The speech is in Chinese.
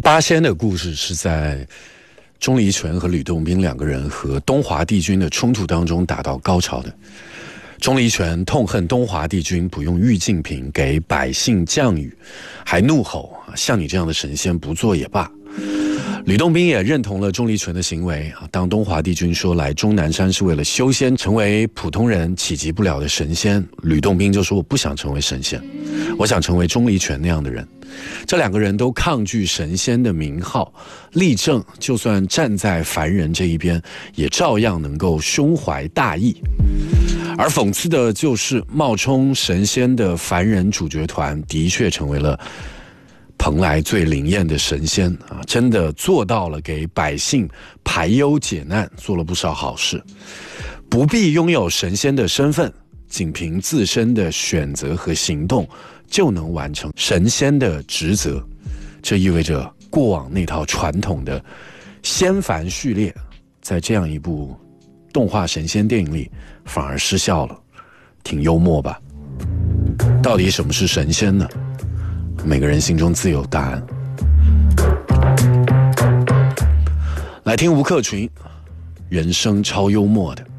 八仙的故事是在钟离权和吕洞宾两个人和东华帝君的冲突当中打到高潮的。钟离权痛恨东华帝君不用玉净瓶给百姓降雨，还怒吼像你这样的神仙不做也罢。吕洞宾也认同了钟离权的行为，当东华帝君说来终南山是为了修仙，成为普通人企及不了的神仙，吕洞宾就说我不想成为神仙，我想成为钟离权那样的人。这两个人都抗拒神仙的名号，力证就算站在凡人这一边，也照样能够胸怀大义。而讽刺的就是冒充神仙的凡人主角团的确成为了蓬莱最灵验的神仙啊，真的做到了给百姓排忧解难，做了不少好事。不必拥有神仙的身份，仅凭自身的选择和行动就能完成神仙的职责。这意味着过往那套传统的仙凡序列在这样一部动画神仙电影里反而失效了，挺幽默吧。到底什么是神仙呢？每个人心中自有答案。来听吴克群，人生超幽默的。